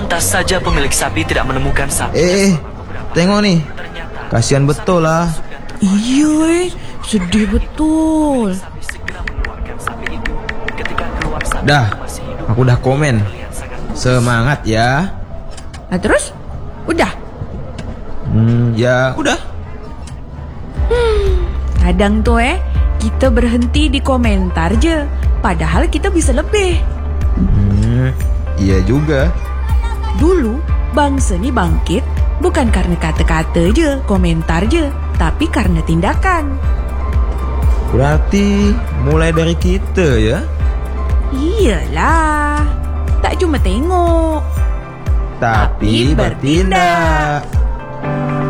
Lantas saja pemilik sapi tidak menemukan sapi. Tengok nih. Kasihan betul lah. Iya, sedih betul. Dah, aku udah komen. Semangat ya. Nah terus? Udah? Ya udah. Kadang tuh kita berhenti di komentar je, padahal kita bisa lebih. Iya juga. Dulu bangsa ni bangkit bukan karena kata-kata je, komentar je, tapi karena tindakan. Berarti mulai dari kita ya. Iyalah, tak cuma tengok, Tapi bertindak.